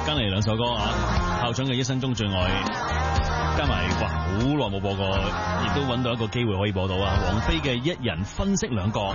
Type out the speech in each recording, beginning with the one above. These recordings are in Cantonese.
跟嚟兩首歌啊，校長嘅一生中最愛，加埋哇好耐冇播過，亦都揾到一個機會可以播到啊！王菲嘅一人分析兩角。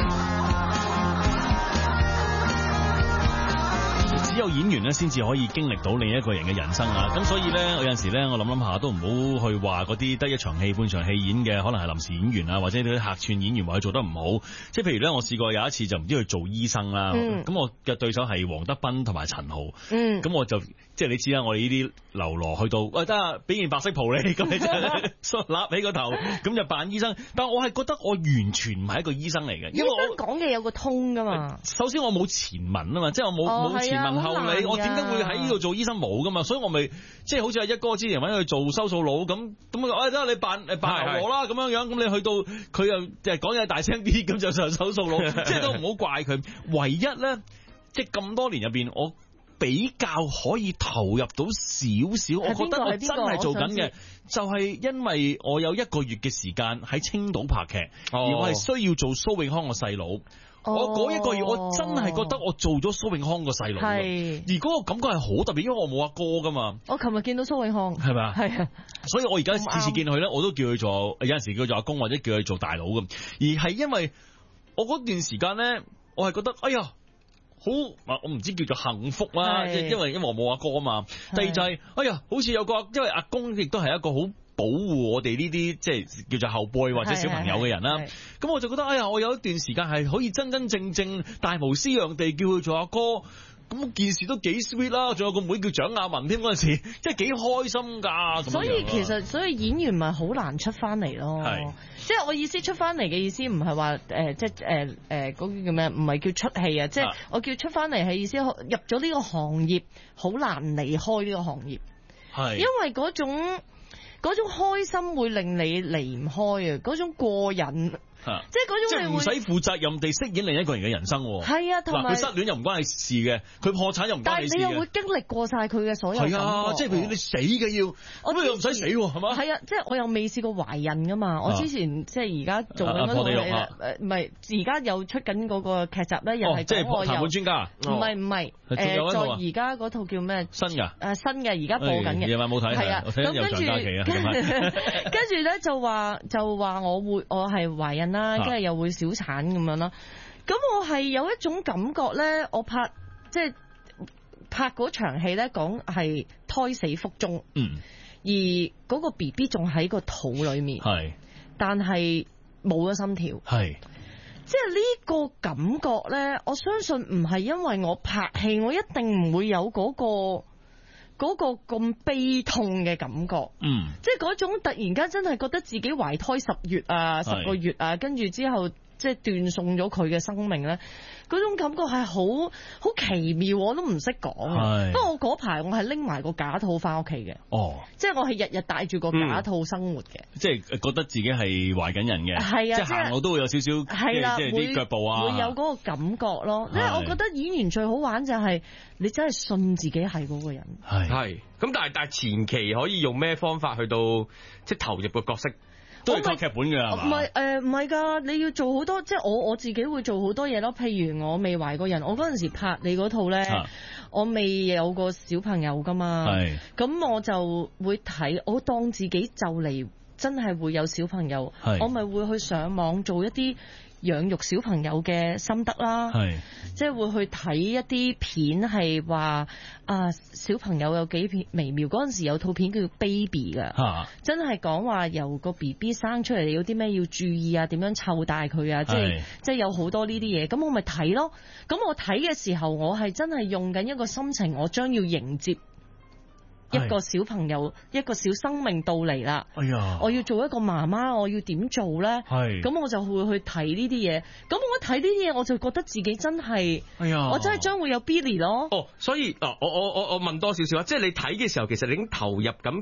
只有演員咧，先至可以經歷到另一個人嘅人生啊！咁所以咧，我有陣時咧，我諗下都唔好去話嗰啲得一場戲、半場戲演嘅，可能係臨時演員啊，或者啲客串演員話佢做得唔好。即係譬如咧，我試過有一次就唔知去做醫生啦，咁我嘅對手係黃德斌同埋陳豪，咁我就即係你知啦，我哋呢啲流羅去到，喂得啊，俾件白色袍你，咁你就立起個頭，咁就扮醫生。但我係覺得我完全唔係一個醫生嚟嘅，因為我講嘅有個通噶嘛。 首先我冇前文啊嘛，即係我冇前文後理，我點解會喺呢度做醫生冇噶嘛？所以我咪即係好似阿一哥之前揾佢做收數佬咁，我得你扮牛羅啦咁樣，咁你去到佢又即係講嘢大聲啲，咁就上收數佬，即係都唔好怪佢。唯一咧，即係咁多年入邊，我比較可以投入到少少，我覺得我真係做緊嘅，就係因為我有1個月嘅時間喺青島拍劇，而我係需要做蘇永康個細佬。我嗰1個月，我真係覺得我做咗蘇永康個細佬，而嗰個感覺係好特別，因為我冇阿哥噶嘛。我琴日見到蘇永康，係咪啊？係啊，所以我而家次次見佢咧，我都叫佢做有陣時叫做阿公，或者叫佢做大佬咁。而係因為我嗰段時間咧，我係覺得哎呀好，我唔知叫做幸福啦，因為我冇阿哥啊嘛。第二就係哎呀，好似有個因為阿公亦都係一個好保護我哋呢啲即係叫做後輩或者小朋友嘅人啦，咁我就覺得哎呀，我有一段時間係可以真真正正大無私樣地叫佢做阿哥，咁件事都幾 sweet 啦，仲有個妹叫蔣雅文添嗰陣時，即係幾開心㗎。 所以其實所以演員咪好難出翻嚟咯，即係我意思出翻嚟嘅意思唔係話即係嗰個叫咩？唔係叫出戲啊，即係我叫出翻嚟係意思入咗呢個行業好難離開呢個行業，係因為嗰種開心會令你離唔開啊，嗰種過癮。即係嗰種即係唔使負責任地飾演另一個人嘅人生。係啊，同埋佢失戀又唔關你事嘅，佢破產又唔關你事嘅。但係你又會經歷過晒佢嘅所有感覺。係啊，即係譬如你死嘅要，咁又唔使死喎，係嘛？係啊，即係我又未試過懷孕噶嘛。我之前即係而家做緊嗰套戲，唔係而家又出緊嗰個劇集咧，又係即係談判專家。唔係，再而家嗰套叫咩？新㗎。新嘅，而家播緊嘅。夜晚冇睇。係啊，咁跟住咧就話我係懷孕。啦，跟住又會小產咁樣啦。咁我係有一種感覺咧，我拍嗰場戲咧，講係胎死腹中，而嗰個 BB 仲喺個肚裏面，但係冇咗心跳，即係呢個感覺咧，我相信唔係因為我拍戲，我一定唔會有嗰個咁悲痛嘅感覺，即係嗰種突然間真係覺得自己懷胎10月啊，10個月啊，跟住之後即係斷送咗佢嘅生命咧，嗰種感覺係好奇妙，我都唔識講。不過我嗰排我係拎埋個假套翻屋企嘅，即係我係日日帶住個假套生活嘅，即係覺得自己係懷緊人嘅，係啊，即係行路都會有少少，係啦，即係啲腳步啊，會有嗰個感覺咯。因為我覺得演員最好玩就係你真係信自己係嗰個人， 係咁，但係前期可以用咩方法去到即係投入個角色？都係靠劇本㗎， 唔係㗎，你要做好多，即係我自己會做好多嘢咯。譬如我未懷過人，我嗰陣時拍你嗰套咧，我未有個小朋友㗎嘛，咁我就會睇，我當自己就嚟真係會有小朋友，我咪會去上網做一啲養育小朋友嘅心得啦，即係會去睇一啲片係話小朋友有幾微妙。嗰陣時有套片叫 Baby 㗎，真係講話由個 BB 生出嚟有啲咩要注意啊，點樣湊大佢啊，即係有好多呢啲嘢。咁我咪睇咯。咁我睇嘅時候，我係真係用緊一個心情，我將要迎接一個小朋友，一個小生命到嚟啦。哎呀！我要做一個媽媽，我要點做咧？咁我就會去睇呢啲嘢。咁我睇呢啲嘢，我就覺得自己真係，哎呀！我真係將會有 Billy 咯。 所以嗱，我問多少少啊，即係你睇嘅時候，其實你已經投入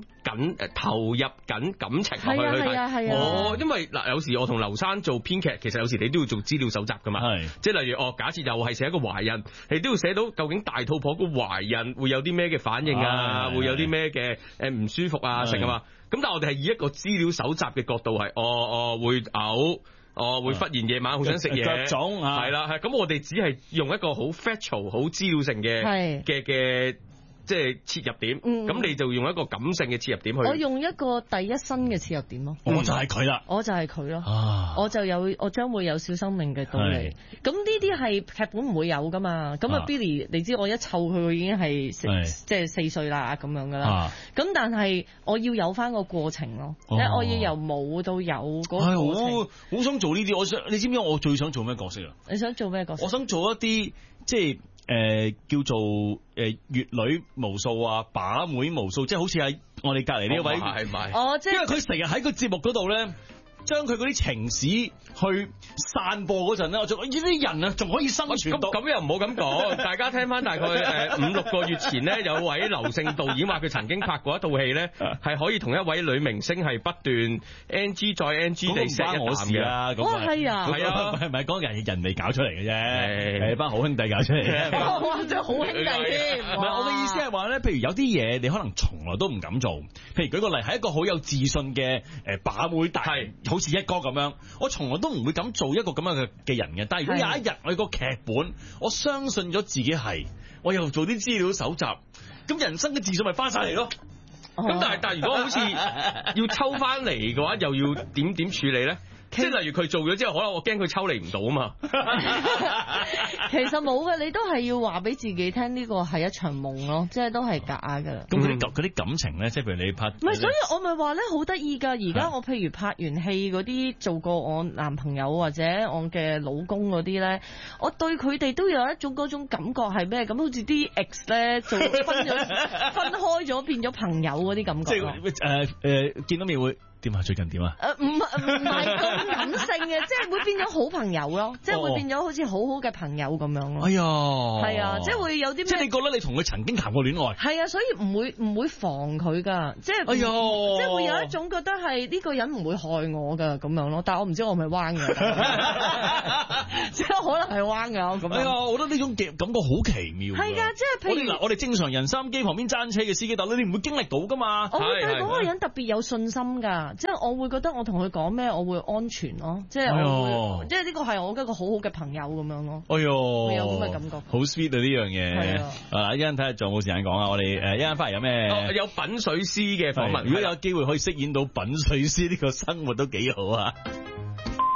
緊感情落去睇。因為嗱，有時我同劉生做編劇，其實有時你都要做資料搜集噶嘛。即係例如假設又係寫一個懷孕，你都要寫到究竟大肚婆個懷孕會有啲咩嘅反應啊，會有啲咩嘅唔舒服啊，成啊嘛。咁但係我哋係以一個資料搜集嘅角度係，會嘔，會忽然夜晚好想食嘢，腳腫係啦，係咁我哋只係用一個好 factual 好資料性嘅即係切入點，咁你就用一個感性嘅切入點去。 我用一個第一身嘅切入點咯。 我就係佢啦， 我就係佢咯。我將會有小生命嘅道理。咁呢啲係劇本唔會有噶嘛。咁啊 Billy，你知我一湊佢已經係即係4歲啦咁樣噶啦。咁但係我要有翻個過程咯，即係我要由冇到有嗰個過程。 好想做呢啲，你知唔知我最想做咩角色啊？ 你想做咩角色？ 我想做一啲即係叫做粵女無數啊，把妹無數，即係好似喺我哋隔離呢位係咪？ 即係因為佢成日喺個節目嗰度咧，將佢嗰啲情史去散播嗰陣咧，我仲呢啲人啊，仲可以生存到。 咁又唔好咁講，大家聽翻大概5-6個月前咧，有位劉姓導演話佢曾經拍過一套戲咧，係可以同一位女明星係不斷 NG 再 NG 地錫一啖嘅。 係啊， 係啊， 唔係講人哋搞出嚟嘅啫，班好兄弟搞出嚟嘅。 哇，真係好兄弟添。 唔係我嘅意思係話咧，譬如有啲嘢你可能從來都唔敢做，譬如舉個例，係一個好有自信嘅把妹大。好似一哥咁樣，我從來都唔會咁做一個咁樣嘅人嘅。但係如果有一日我有個劇本，我相信咗自己係，我又做啲資料搜集，咁人生嘅自信咪翻晒嚟咯。 咁但係如果好似要抽翻嚟嘅話，又要點處理咧？即係例如佢做咗之後，可能我驚佢抽離唔到啊嘛。 其實冇嘅，你都係要話俾自己聽，呢個係一場夢咯，即係都係假㗎。 咁嗰啲感情咧，即係譬如你拍， 唔係，所以我咪話咧好得意㗎。而家我譬如拍完戲嗰啲，做過我男朋友或者我嘅老公嗰啲咧，我對佢哋都有一種嗰種感覺係咩？咁好似啲 ex 咧，就分開咗變咗朋友嗰啲感覺。 即係見到面會。點啊？最近點啊？ 唔係咁感性嘅，即係會變咗好朋友咯，即係會變咗好似好好嘅朋友咁樣咯。 哎呀， 係啊，即係會有啲咩？ 即係你覺得你同佢曾經談過戀愛？ 係啊，所以唔會防佢㗎，即係即係會有一種覺得係呢個人唔會害我㗎咁樣咯。但係我唔知我係咪彎㗎，即係可能係彎㗎咁樣。 哎呀，我覺得呢種感覺好奇妙。 係㗎，即係譬如我哋正常人收音機旁邊揸車嘅司機，但你唔會經歷到㗎嘛。 我會對嗰個人特別有信心㗎。即係我會覺得我同佢講咩，我會安全咯，即係我會，即係呢個係我一個好好嘅朋友咁樣咯。 哎呦， 會有咁嘅感覺， 好 sweet 啊呢樣嘢。一陣睇下仲有冇時間講啊？我哋一陣翻嚟有咩？ 有品水師嘅訪問， 如果有機會可以飾演到品水師呢個生活都幾好啊！